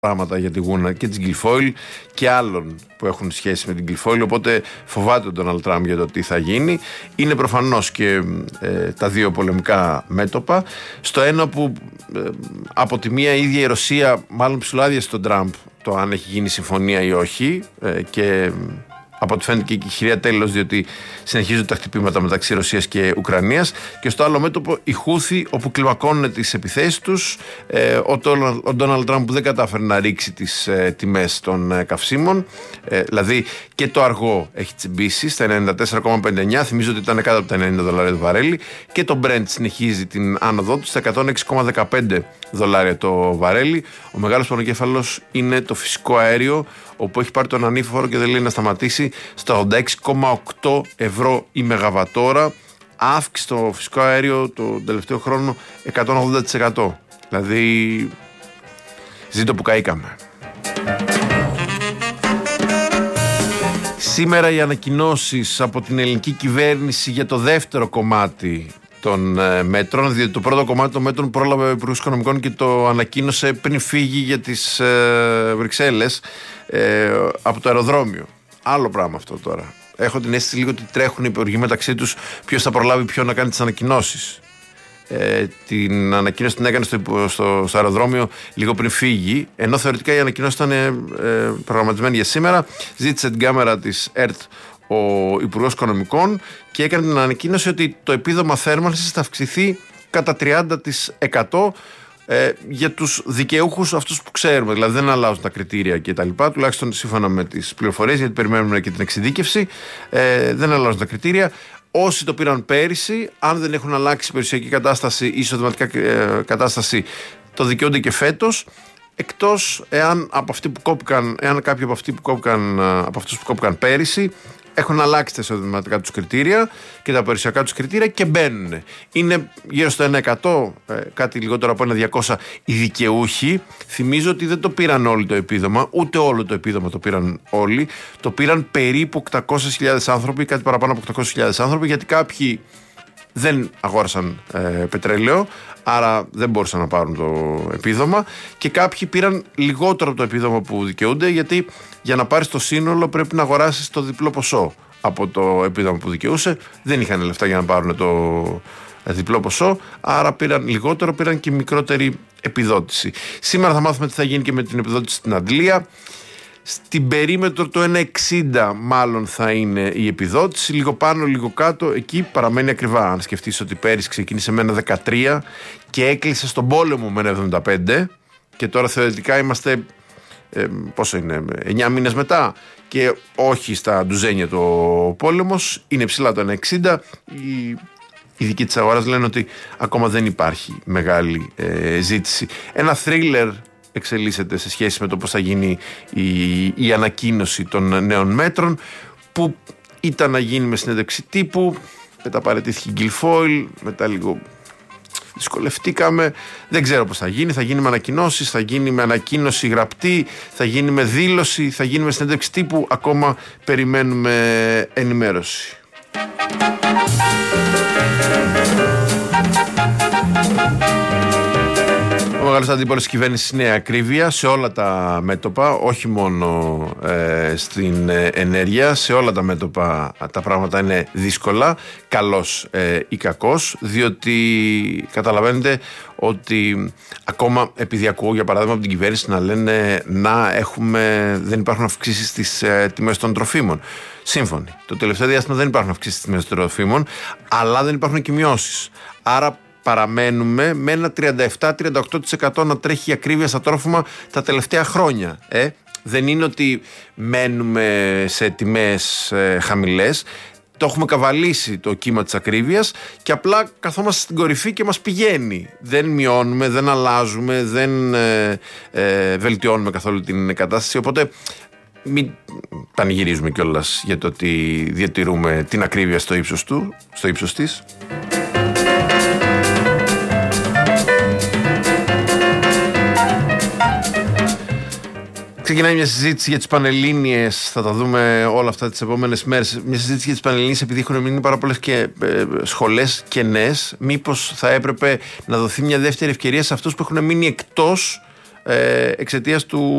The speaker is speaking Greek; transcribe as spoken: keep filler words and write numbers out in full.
πράγματα για τη Γούνα και της Guilfoyle και άλλων που έχουν σχέση με την Guilfoyle, οπότε φοβάται τον Ντόναλντ Τραμπ για το τι θα γίνει. Είναι προφανώς και ε, τα δύο πολεμικά μέτωπα. Στο ένα που ε, από τη μία η ίδια η Ρωσία μάλλον ψηλοάδιασε τον Τραμπ το αν έχει γίνει συμφωνία ή όχι ε, και από ό,τι φαίνεται και η χειρία τέλος, διότι συνεχίζονται τα χτυπήματα μεταξύ Ρωσίας και Ουκρανίας. Και στο άλλο μέτωπο οι Χούθι, όπου κλιμακώνουν τις επιθέσεις τους. Ε, ο Ντόναλντ Τραμπ που δεν κατάφερε να ρίξει τις ε, τιμές των ε, καυσίμων. Ε, δηλαδή και το αργό έχει τσιμπήσει στα ενενήντα τέσσερα κόμμα πενήντα εννιά. Θυμίζω ότι ήταν κάτω από τα ενενήντα δολάρια το βαρέλι. Και το Brent συνεχίζει την άνοδό του στα εκατόν έξι κόμμα δεκαπέντε δολάρια το βαρέλι. Ο μεγάλος πονοκέφαλος είναι το φυσικό αέριο, όπου έχει πάρει τον ανήφορο και δεν λέει να σταματήσει στα ογδόντα έξι κόμμα οκτώ ευρώ η μεγαβατόρα. Αύξηση στο φυσικό αέριο το τελευταίο χρόνο εκατόν ογδόντα τοις εκατό. Δηλαδή ζήτω που καήκαμε. Σήμερα οι ανακοινώσεις από την ελληνική κυβέρνηση για το δεύτερο κομμάτι των ε, μέτρων, διότι το πρώτο κομμάτι των μέτρων πρόλαβε ο Υπουργός Οικονομικών και το ανακοίνωσε πριν φύγει για τις ε, Βρυξέλλες ε, από το αεροδρόμιο. Άλλο πράγμα αυτό τώρα. Έχω την αίσθηση λίγο ότι τρέχουν οι υπουργοί μεταξύ τους ποιος θα προλάβει ποιον να κάνει τις ανακοινώσεις. Ε, την ανακοίνωση την έκανε στο, στο, στο αεροδρόμιο λίγο πριν φύγει, ενώ θεωρητικά η ανακοίνωση ήταν ε, ε, προγραμματισμένη για σήμερα. Ζήτησε την κάμερα της ΕΡΤ ο Υπουργός Οικονομικών και έκανε την ανακοίνωση ότι το επίδομα θέρμανσης θα αυξηθεί κατά τριάντα τοις εκατό ε, για τους δικαιούχους αυτούς που ξέρουμε, δηλαδή δεν αλλάζουν τα κριτήρια κτλ. Τουλάχιστον σύμφωνα με τις πληροφορίες, γιατί περιμένουμε και την εξειδίκευση, ε, δεν αλλάζουν τα κριτήρια. Όσοι το πήραν πέρυσι, αν δεν έχουν αλλάξει η περιουσιακή κατάσταση ή η εισοδηματική ε, κατάσταση, το δικαιούνται και φέτος. Εκτός εάν, από αυτοί που κόπηκαν, εάν κάποιοι από, αυτοί που κόπηκαν, από αυτούς που κόπηκαν πέρυσι έχουν αλλάξει τα εισοδηματικά τους κριτήρια και τα περιουσιακά τους κριτήρια και μπαίνουν. Είναι γύρω στο ένα εκατό, κάτι λιγότερο από ένα διακόσια οι δικαιούχοι. Θυμίζω ότι δεν το πήραν όλοι το επίδομα, ούτε όλο το επίδομα το πήραν όλοι. Το πήραν περίπου οκτακόσιες χιλιάδες άνθρωποι, κάτι παραπάνω από οκτακόσιες χιλιάδες άνθρωποι, γιατί κάποιοι δεν αγόρασαν ε, πετρέλαιο, άρα δεν μπορούσαν να πάρουν το επίδομα, και κάποιοι πήραν λιγότερο από το επίδομα που δικαιούνται, γιατί για να πάρεις το σύνολο πρέπει να αγοράσεις το διπλό ποσό από το επίδομα που δικαιούσε. Δεν είχαν λεφτά για να πάρουν το διπλό ποσό, άρα πήραν λιγότερο, πήραν και μικρότερη επιδότηση. Σήμερα θα μάθουμε τι θα γίνει και με την επιδότηση στην Αντλία. Στην περίμετρο το ένα εξήντα μάλλον θα είναι η επιδότηση, λίγο πάνω, λίγο κάτω, εκεί παραμένει ακριβά. Αν σκεφτείς ότι πέρυσι ξεκίνησε με ένα δεκατρία και έκλεισε στον πόλεμο με ένα εβδομήντα πέντε και τώρα θεωρητικά είμαστε, ε, πόσο είναι, εννιά μήνες μετά και όχι στα ντουζένια το πόλεμος, είναι ψηλά το ένα εξήντα. Οι ειδικοί της αγοράς λένε ότι ακόμα δεν υπάρχει μεγάλη ε, ζήτηση. Ένα θρίλερ εξελίσσεται σε σχέση με το πώς θα γίνει η, η ανακοίνωση των νέων μέτρων, που ήταν να γίνει με συνέντευξη τύπου, μετά παραιτήθηκε η Guilfoyle, μετά λίγο δυσκολευτήκαμε, δεν ξέρω πώς θα γίνει. Θα γίνει με ανακοινώσεις, θα γίνει με ανακοίνωση γραπτή, θα γίνει με δήλωση, θα γίνει με συνέντευξη τύπου, ακόμα περιμένουμε ενημέρωση. Ο μεγάλος αντίπαλος της κυβέρνησης είναι ακρίβεια σε όλα τα μέτωπα, όχι μόνο ε, στην ε, ενέργεια. Σε όλα τα μέτωπα τα πράγματα είναι δύσκολα, καλός ε, ή κακός, διότι καταλαβαίνετε ότι ακόμα, επειδή ακούω για παράδειγμα από την κυβέρνηση να λένε να έχουμε, δεν υπάρχουν αυξήσεις στις ε, τιμές των τροφίμων. Σύμφωνοι. Το τελευταίο διάστημα δεν υπάρχουν αυξήσεις στις τιμές των τροφίμων, αλλά δεν υπάρχουν και μειώσεις. Άρα παραμένουμε με ένα τριάντα επτά με τριάντα οκτώ τοις εκατό να τρέχει η ακρίβεια στα τρόφιμα τα τελευταία χρόνια. Ε? Δεν είναι ότι μένουμε σε τιμές ε, χαμηλές. Το έχουμε καβαλήσει το κύμα της ακρίβειας και απλά καθόμαστε στην κορυφή και μας πηγαίνει. Δεν μειώνουμε, δεν αλλάζουμε, δεν ε, ε, βελτιώνουμε καθόλου την κατάσταση. Οπότε μην πανηγυρίζουμε κιόλας για το ότι διατηρούμε την ακρίβεια στο ύψος του, στο ύψος της. Ξεκινάει μια συζήτηση για τις Πανελλήνιες, θα τα δούμε όλα αυτά τις επόμενες μέρες. Μια συζήτηση για τις Πανελλήνιες, επειδή έχουν μείνει πάρα πολλές και ε, σχολές κενές. Μήπως θα έπρεπε να δοθεί μια δεύτερη ευκαιρία σε αυτούς που έχουν μείνει εκτός ε, εξαιτίας του